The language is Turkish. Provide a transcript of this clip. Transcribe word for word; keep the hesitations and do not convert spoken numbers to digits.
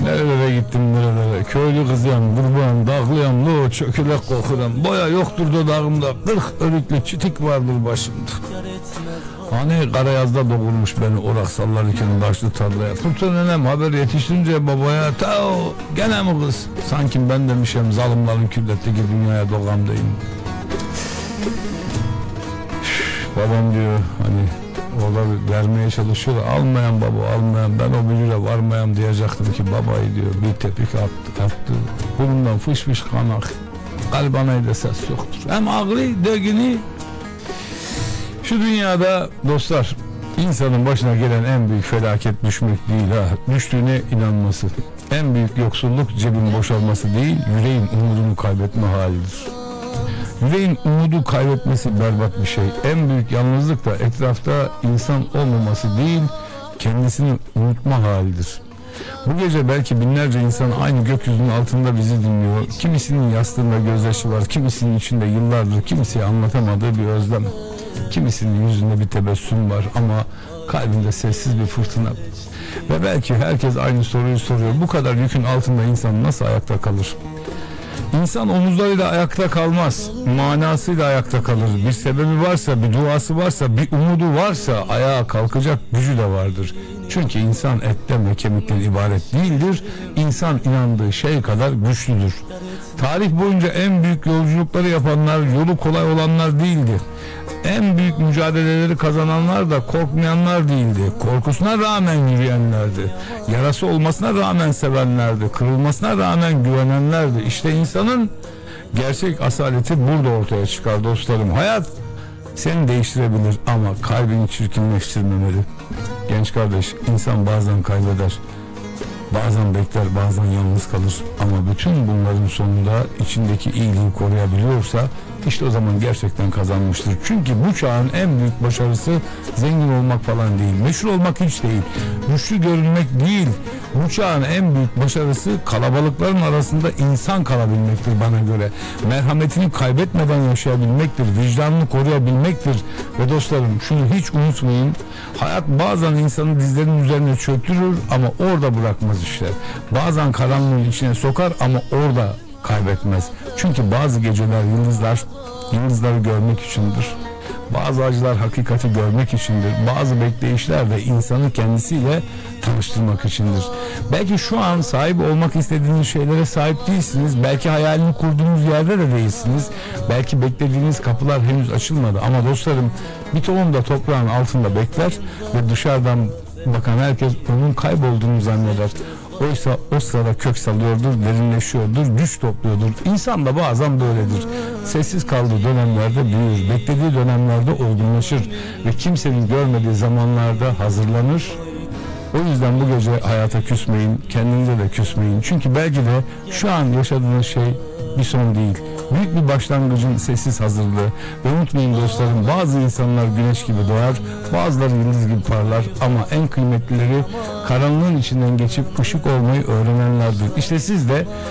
Nerelere gittim nerelere, köylü kızıyam, kurban, dağlıyam, lo çökülek kokuram, boya yoktur dudağımda, kırk örüklü çitik vardır başımda. Hani Karayaz'da doğurmuş beni orak sallarken taşlı tarlaya, Fırtın nenem haber yetiştirince babaya, ta o gene mi kız? Sanki ben demişim zalimlerin küllettiği dünyaya doğamdayım. Babam diyor hani oğlan vermeye çalışıyor da almayan baba almayan, ben o büyüre varmayan diyecektim ki babayı diyor bir tepik attı, attı. Burnundan fış fış kan ak, kalbanayda ses yoktur. Hem ağrı degini. Şu dünyada dostlar, insanın başına gelen en büyük felaket düşmek değil ha, düştüğüne inanması. En büyük yoksulluk cebin boşalması değil, yüreğin umudunu kaybetme halidir. Yüreğin umudu kaybetmesi berbat bir şey. En büyük yalnızlık da etrafta insan olmaması değil, kendisini unutma halidir. Bu gece belki binlerce insan aynı gökyüzünün altında bizi dinliyor. Kimisinin yastığında gözyaşı var, kimisinin içinde yıllardır kimseye anlatamadığı bir özlem. Kimisinin yüzünde bir tebessüm var ama kalbinde sessiz bir fırtına. Ve belki herkes aynı soruyu soruyor. Bu kadar yükün altında insan nasıl ayakta kalır? İnsan omuzlarıyla ayakta kalmaz, manasıyla ayakta kalır. Bir sebebi varsa, bir duası varsa, bir umudu varsa ayağa kalkacak gücü de vardır. Çünkü insan etten ve kemikten ibaret değildir. İnsan inandığı şey kadar güçlüdür. Tarih boyunca en büyük yolculukları yapanlar, yolu kolay olanlar değildi. En büyük mücadeleleri kazananlar da korkmayanlar değildi. Korkusuna rağmen yürüyenlerdi. Yarası olmasına rağmen sevenlerdi. Kırılmasına rağmen güvenenlerdi. İşte insanın gerçek asaleti burada ortaya çıkar dostlarım. Hayat seni değiştirebilir ama kalbini çirkinleştirmemeli. Genç kardeş, insan bazen kaybeder. Bazen bekler, bazen yalnız kalır ama bütün bunların sonunda içindeki iyiliği koruyabiliyorsa işte o zaman gerçekten kazanmıştır. Çünkü bu çağın en büyük başarısı zengin olmak falan değil, meşhur olmak hiç değil, güçlü görünmek değil. Bu çağın en büyük başarısı kalabalıkların arasında insan kalabilmektir bana göre. Merhametini kaybetmeden yaşayabilmektir, vicdanını koruyabilmektir. Ve dostlarım şunu hiç unutmayın, hayat bazen insanı dizlerinin üzerine çöktürür ama orada bırakmaz işte. Bazen karanlığın içine sokar ama orada kaybetmez. Çünkü bazı geceler yıldızlar yıldızları görmek içindir. Bazı acılar hakikati görmek içindir. Bazı bekleyişler de insanı kendisiyle tanıştırmak içindir. Belki şu an sahip olmak istediğiniz şeylere sahip değilsiniz. Belki hayalini kurduğunuz yerde de değilsiniz. Belki beklediğiniz kapılar henüz açılmadı. Ama dostlarım, bir tohum da toprağın altında bekler ve dışarıdan bakan herkes onun kaybolduğunu zanneder. Oysa o sırada kök salıyordur, derinleşiyordur, güç topluyordur. İnsan da bazen böyledir. Sessiz kaldığı dönemlerde büyür, beklediği dönemlerde olgunlaşır ve kimsenin görmediği zamanlarda hazırlanır. O yüzden bu gece hayata küsmeyin, kendinize de küsmeyin. Çünkü belki de şu an yaşadığınız şey bir son değil. Büyük bir başlangıcın sessiz hazırlığı. Ve unutmayın dostlarım, bazı insanlar güneş gibi doğar, bazıları yıldız gibi parlar ama en kıymetlileri karanlığın içinden geçip ışık olmayı öğrenenlerdir. İşte siz de